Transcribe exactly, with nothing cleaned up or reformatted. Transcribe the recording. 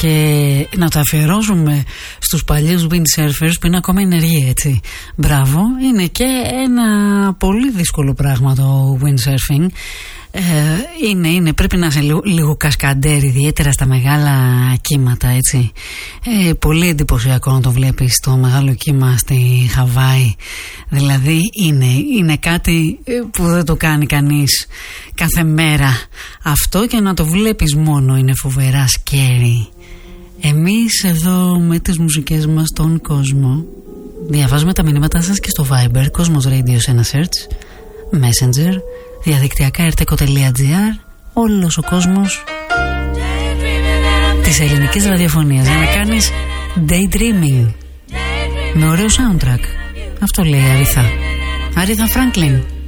και να το αφιερώσουμε στους παλιούς windsurfers που είναι ακόμα ενεργοί, έτσι. Μπράβο, είναι και ένα πολύ δύσκολο πράγμα το windsurfing. Ε, είναι, είναι, πρέπει να είσαι λίγο, λίγο κασκαντέρ, ιδιαίτερα στα μεγάλα κύματα, έτσι. Ε, πολύ εντυπωσιακό να το βλέπεις το μεγάλο κύμα στη Χαβάη. Δηλαδή είναι, είναι κάτι που δεν το κάνει κανείς κάθε μέρα αυτό, και να το βλέπεις μόνο είναι φοβερά σκέρι. Εμείς εδώ με τις μουσικές μας στον κόσμο διαβάζουμε τα μηνύματά σας και στο Viber, Cosmos Radio σε ένα search, Messenger, διαδικτυακά ερτεκο τελεία τζι άρ, όλος ο κόσμος της ελληνικής ραδιοφωνίας, για να κάνεις daydreaming με ωραίο soundtrack. Αυτό λέει η Αρίθα Αρίθα Φράγκλιν.